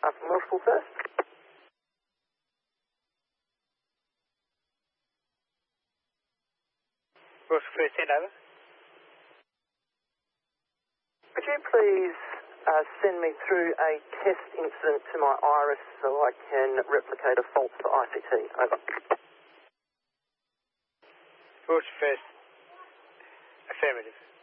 Multiple first. Multiple first, send over. Could you please send me through a test incident to my iris so I can replicate a fault for ICT? Over. Multiple first, affirmative.